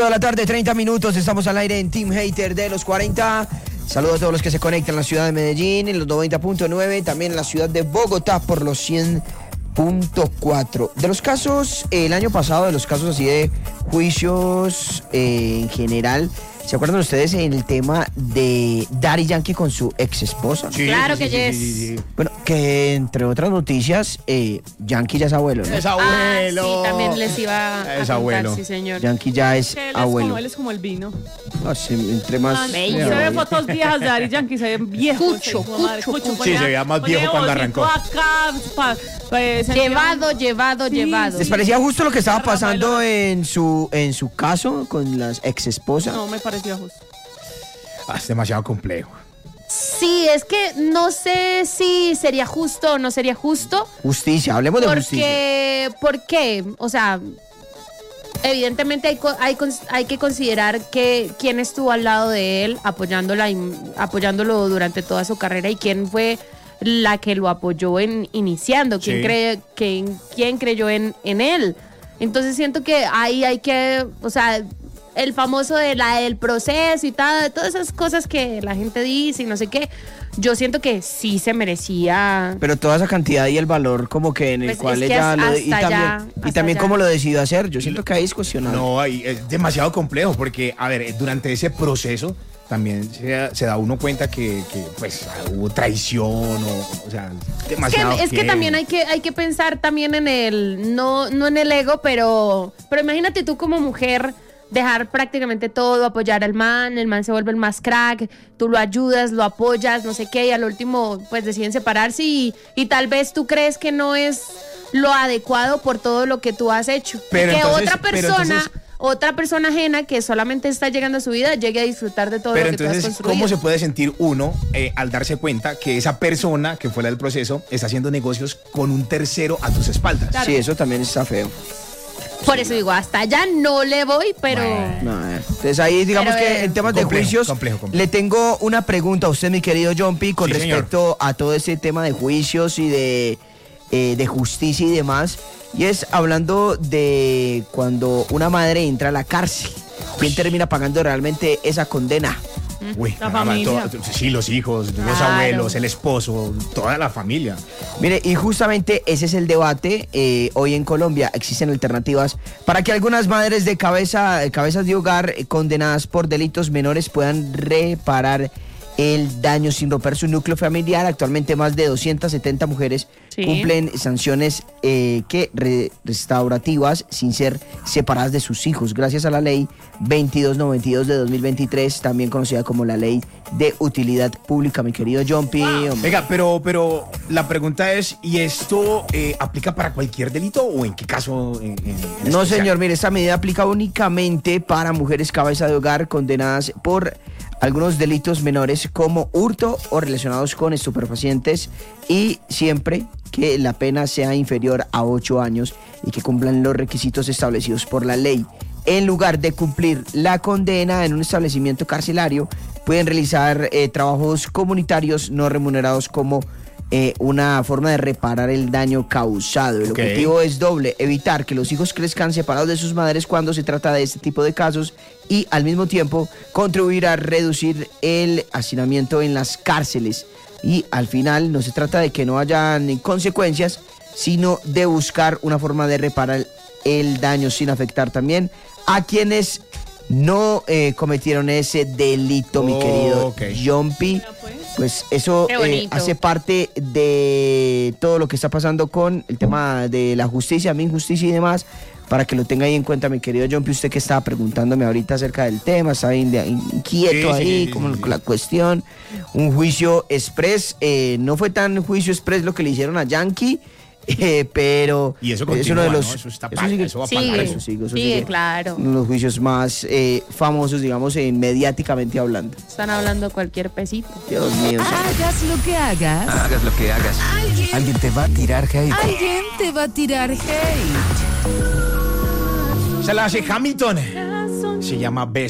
De la tarde, 30 minutos, estamos al aire en Team Hater de los 40. Saludos a todos los que se conectan en la ciudad de Medellín, en los 90.9, también en la ciudad de Bogotá por los 100.4. De los casos, el año pasado, de los casos así de juicios en general, ¿se acuerdan ustedes en el tema de Daddy Yankee con su ex esposa? Sí, claro sí, que sí, yes. sí. Bueno, que entre otras noticias, Yankee ya es abuelo, ¿no? Es abuelo. Sí, también les iba a Es contar, abuelo. sí, señor. Yankee ya es Que abuelo. él es como el vino. Ah, sí, entre más... bello. Se ve fotos viejas de Daddy Yankee, se ve viejo. Cucho. Sí, se veía más viejo cuando arrancó. Llevado. ¿Les parecía justo lo que estaba pasando en su caso con las ex esposas? No, me parecía justo. Es demasiado complejo. Sí, es que no sé si sería justo o no sería justo. Justicia, hablemos de justicia. ¿Por qué? O sea, evidentemente hay que considerar que quién estuvo al lado de él apoyándolo durante toda su carrera y quién fue la que lo apoyó en iniciando, quién creyó en él. Entonces siento que ahí hay que, o sea, el famoso del proceso y tal, todas esas cosas que la gente dice y no sé qué, yo siento que sí se merecía. Pero toda esa cantidad y el valor como que en el Pues cual es que ella lo... hasta Y también allá. cómo lo decidió hacer, yo siento que ahí es cuestionable. No, es demasiado complejo porque, a ver, durante ese proceso también se da uno cuenta que pues hubo traición o sea, demasiado. Es que también hay que pensar también en el, no en el ego, pero imagínate tú como mujer dejar prácticamente todo, apoyar al man, el man se vuelve el más crack, tú lo ayudas, lo apoyas, no sé qué, y al último pues deciden separarse y tal vez tú crees que no es lo adecuado por todo lo que tú has hecho. Pero que entonces- otra persona ajena que solamente está llegando a su vida llegue a disfrutar de todo Pero lo que tú has entonces, construido. ¿cómo se puede sentir uno al darse cuenta que esa persona que fue la del proceso está haciendo negocios con un tercero a tus espaldas? Claro. Sí, eso también está feo. Por eso digo, hasta allá no le voy, pero... Bueno. No, entonces ahí digamos Pero, que en temas de complejo, juicios, complejo. le tengo una pregunta a usted, mi querido Jumpy, con Sí, respecto a todo ese tema de juicios y de justicia y demás. Y es hablando de cuando una madre entra a la cárcel. ¿Quién termina pagando realmente esa condena? Uy, La caramba, familia. sí, los hijos, los Claro. abuelos, el esposo, toda la familia. Mire, y justamente ese es el debate. Hoy en Colombia existen alternativas para que algunas madres de cabezas de hogar condenadas por delitos menores puedan reparar el daño sin romper su núcleo familiar. Actualmente más de 270 mujeres Sí. cumplen sanciones restaurativas sin ser separadas de sus hijos, gracias a la ley 2292 de 2023, también conocida como la ley de utilidad pública, mi querido Jumpy. Venga, pero la pregunta es, ¿y esto aplica para cualquier delito o en qué caso? En No, especial? señor, mire, esta medida aplica únicamente para mujeres cabeza de hogar condenadas por algunos delitos menores como hurto o relacionados con estupefacientes y siempre que la pena sea inferior a 8 años y que cumplan los requisitos establecidos por la ley. En lugar de cumplir la condena en un establecimiento carcelario, pueden realizar trabajos comunitarios no remunerados como una forma de reparar el daño causado. El Ok. objetivo es doble: evitar que los hijos crezcan separados de sus madres cuando se trata de este tipo de casos y al mismo tiempo contribuir a reducir el hacinamiento en las cárceles. Y al final no se trata de que no hayan consecuencias, sino de buscar una forma de reparar el daño sin afectar también a quienes no cometieron ese delito, mi querido Ok. Jumpy. Pues eso Qué bonito. hace parte de todo lo que está pasando con el tema de la justicia, mi injusticia y demás, para que lo tenga ahí en cuenta, mi querido Jumpy. Usted que estaba preguntándome ahorita acerca del tema, estaba inquieto Sí, ahí, sí, como sí. la cuestión. Un juicio express, no fue tan juicio express lo que le hicieron a Yankee, pero Y eso es continúa, uno de ¿no? los... Eso está sigue- va para largo. eso Sigue, sigue. claro. Uno de los juicios más famosos, digamos, mediáticamente hablando. Están hablando cualquier pesito. Dios mío. Hagas lo que hagas, Hagas lo que hagas. Alguien te va a tirar hate. alguien te va a tirar hate. Se la hace Hamilton. Se llama Best.